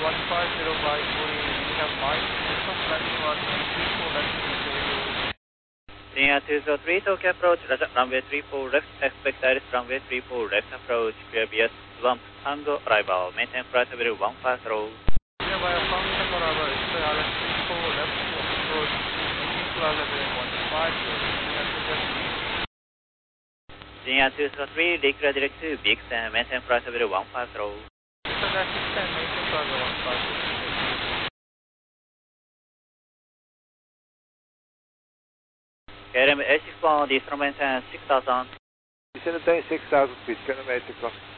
150 by Puri, we have Mike, Christmas landing was 34 left, Linear 203, Tokyo approach, Roger, runway 34 left, expect Iris runway 34 left approach, clear BS, swamp, Tango, arrival, maintain flight level 150. Yeah, by a function arrival, Alex 34 left, approach, maintain flight level 150, Linear 203, declare direct to BX and maintain flight level 150. International system, maintain flight level 150. KLM A61, descend maintain 6000. Descend maintain 6000, please, KLM A61.